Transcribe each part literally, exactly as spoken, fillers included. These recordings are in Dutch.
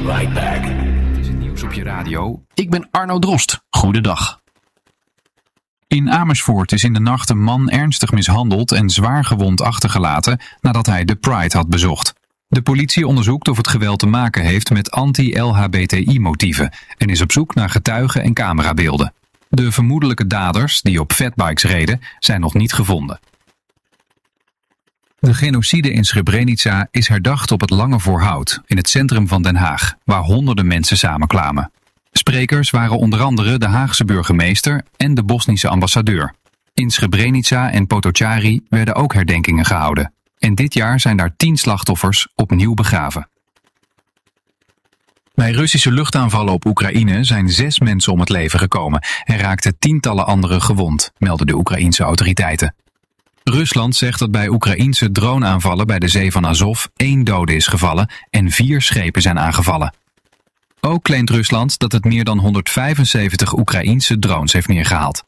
right back. Het is het nieuws op je radio. Ik ben Arno Drost. Goedendag. In Amersfoort is in de nacht een man ernstig mishandeld en zwaar gewond achtergelaten nadat hij de Pride had bezocht. De politie onderzoekt of het geweld te maken heeft met anti-L H B T I-motieven en is op zoek naar getuigen en camerabeelden. De vermoedelijke daders, die op fatbikes reden, zijn nog niet gevonden. De genocide in Srebrenica is herdacht op het Lange Voorhout in het centrum van Den Haag, waar honderden mensen samenkwamen. Sprekers waren onder andere de Haagse burgemeester en de Bosnische ambassadeur. In Srebrenica en Potocari werden ook herdenkingen gehouden. En dit jaar zijn daar tien slachtoffers opnieuw begraven. Bij Russische luchtaanvallen op Oekraïne zijn zes mensen om het leven gekomen en raakten tientallen anderen gewond, melden de Oekraïense autoriteiten. Rusland zegt dat bij Oekraïense droneaanvallen bij de Zee van Azov één dode is gevallen en vier schepen zijn aangevallen. Ook claimt Rusland dat het meer dan honderdvijfenzeventig Oekraïense drones heeft neergehaald.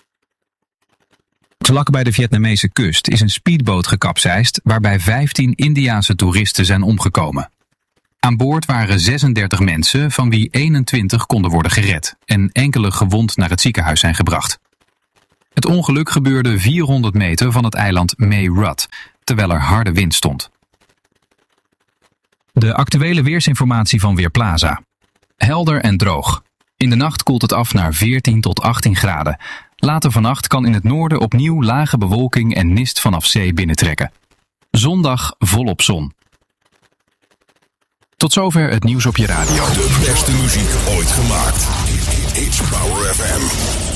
Vlak bij de Vietnamese kust is een speedboot gekapseist waarbij vijftien Indiase toeristen zijn omgekomen. Aan boord waren zesendertig mensen, van wie eenentwintig konden worden gered en enkele gewond naar het ziekenhuis zijn gebracht. Het ongeluk gebeurde vierhonderd meter van het eiland Mae Rut, terwijl er harde wind stond. De actuele weersinformatie van Weerplaza. Helder en droog. In de nacht koelt het af naar veertien tot achttien graden. Later vannacht kan in het noorden opnieuw lage bewolking en mist vanaf zee binnentrekken. Zondag volop zon. Tot zover het nieuws op je radio. De beste muziek ooit gemaakt. It's Power F M.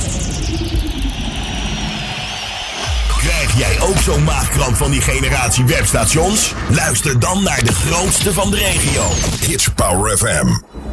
Krijg jij ook zo'n maagkramp van die generatie webstations? Luister dan naar de grootste van de regio. It's Power F M.